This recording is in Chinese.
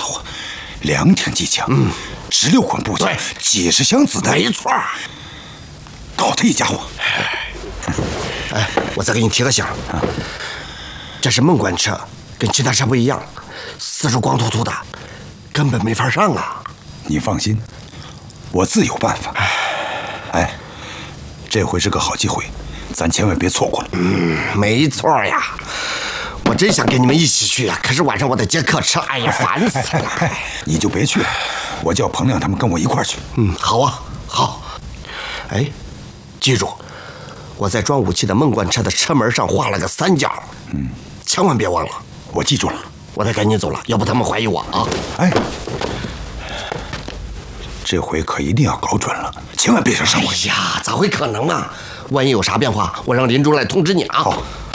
伙，2挺机枪，16捆步枪，几十箱子弹， 没错。 搞他一家伙。 哎，我再给你提个醒，这是孟关车，跟其他车不一样，四处光秃秃的，根本没法上啊。 你放心，我自有办法。哎，这回是个好机会，咱千万别错过了。 没错呀。我真想跟你们一起去呀，可是晚上我得接客车，哎呀，烦死了。 你就别去了，我叫彭亮他们跟我一块儿去。 好啊，好。哎，记住，我在装武器的孟关车的车门上画了个3角，千万别忘了。 我记住了。 我得赶紧走了，要不他们怀疑我啊。 哎，这回可一定要搞准了，千万别上上回。 哎呀，咋会可能呢？万一有啥变化，我让林中来通知你啊。 好。